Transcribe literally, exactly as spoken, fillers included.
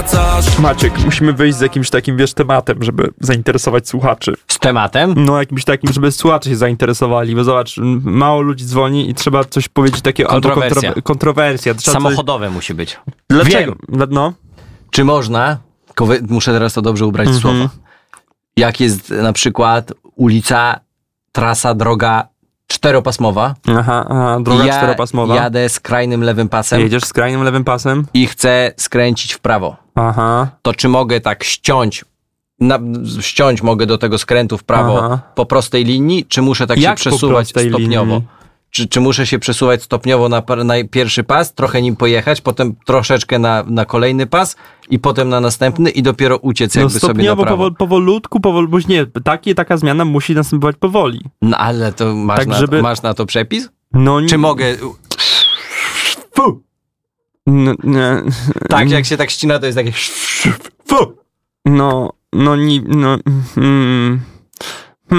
wracasz. Maciek, musimy wyjść z jakimś takim, wiesz, tematem, żeby zainteresować słuchaczy. Z tematem? No, jakimś takim, żeby słuchacze się zainteresowali, bo zobacz, mało ludzi dzwoni i trzeba coś powiedzieć takiego... Kontrowersja. Albo kontro- kontrowersja. Trzeba Samochodowe coś... musi być. Dlaczego? Wiem. No. Czy można, muszę teraz to dobrze ubrać w słowa, jak jest na przykład ulica, trasa, droga czteropasmowa. Aha, aha droga ja czteropasmowa. Jadę skrajnym lewym pasem. Jedziesz skrajnym lewym pasem? I chcę skręcić w prawo. Aha. To czy mogę tak ściąć, na, ściąć mogę do tego skrętu w prawo Aha. po prostej linii, czy muszę tak jak się przesuwać stopniowo? Linii? Czy, czy muszę się przesuwać stopniowo na, na pierwszy pas, trochę nim pojechać, potem troszeczkę na, na kolejny pas i potem na następny i dopiero uciec jakby no sobie na prawo. Powol, powolutku, powol, bo nie, takie, taka zmiana musi następować powoli. No ale to masz, tak, na, żeby... masz na to przepis? No nie. Czy mogę... Fu! No, nie. Tak, jak się tak ścina, to jest takie... Fu! No, no nie, no... Mm.